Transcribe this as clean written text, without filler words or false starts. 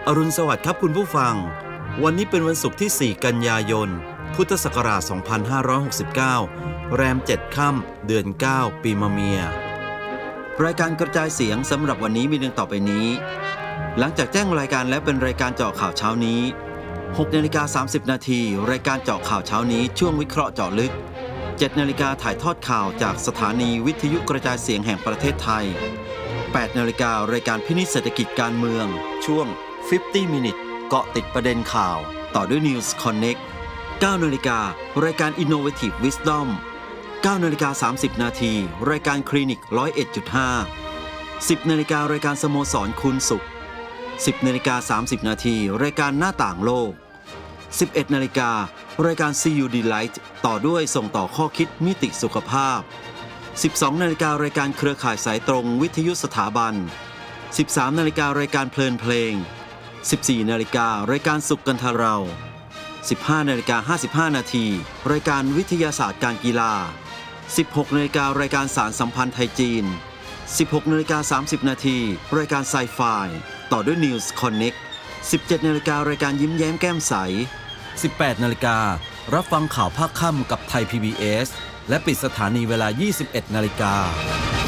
อรุณสวัสดิ์ครับคุณผู้ฟังวันนี้เป็นวันศุกร์ที่ 4 กันยายน พุทธศักราช 2569 แรม 7 ค่ำ เดือน 9 ปีมะเมียรายการกระจายเสียงสำหรับวันนี้มีดังต่อไปนี้หลังจากแจ้งรายการแล้วเป็นรายการเจาะข่าวเช้านี้ 6:30 นาทีรายการเจาะข่าวเช้านี้ช่วงวิเคราะห์เจาะลึก 7 นาฬิกาถ่ายทอดข่าวจากสถานีวิทยุกระจายเสียงแห่งประเทศไทย 8 นาฬิการายการพินิจเศรษฐกิจการเมืองช่วง50 minutes เกาะติดประเด็นข่าวต่อด้วย News Connect 9 นาฬิการายการ Innovative Wisdom 9:30 นาทีรายการคลินิก 101.5 10 นาฬิการายการสโมสรคุณสุข 10:30 นาทีรายการหน้าต่างโลก 11 นาฬิการายการ See You Delight ต่อด้วยส่งต่อข้อคิดมิติสุขภาพ 12 นาฬิการายการเครือข่ายสายตรงวิทยุสถาบัน 13 นาฬิการายการเพลินเพลง 14 นาฬิการายการสุขกันทเรา 15:55 นาทีรายการวิทยาศาสตร์การกีฬา 16 นาฬิการายการสารสัมพันธ์ไทยจีน 16:30 นาทีรายการไซไฟต่อด้วย News Connect 17 นาฬิการายการยิ้มแย้มแก้มใส 18 นาฬิการับฟังข่าวภาคค่ำกับไทย PBS และปิดสถานีเวลา 21 นาฬิกา